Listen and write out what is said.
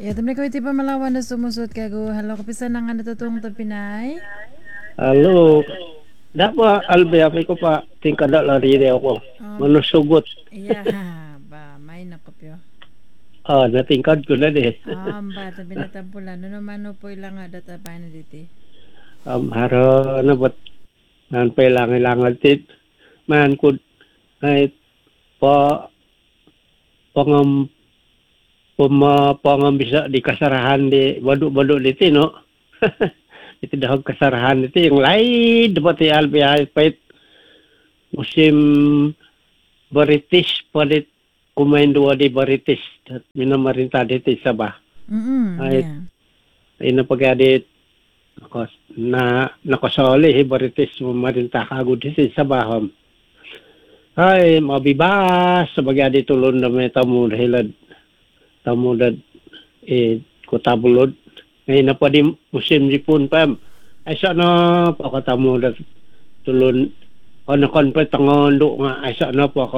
Ya, tapi ko iti pa malawan na sumusot kago. Halo, kapisa na nga natutong to Pinay. Halo. Dapat albe apa ko pa tingkada lari dia ako. Um, Manusugot. iya, ba, may nakopyo. Natingkad ko na di. Ba, tabi na tampulan. No naman no po ilang nga data pa na diti. Haro na bat nan ilangan tit. Man kud ay pa pangam pangambisa di kasarahan di badu-badu diti no. Itu dah kasarahan itu yang lain dapat albe ay pait musim Baritis palit kumain dua di Baritis minamarintah diti Sabah. Ay Yeah. ina pagadi nakasali Baritis mamarintah kago diti Sabah. Ay mabibas sebagai adi tulon na may tamu dahilad tamu dad kota bulod. Ngayon na pa di musim jipun pam. Ay sana pa katamu dad tulon ano kon pa tangon do nga ay sana pa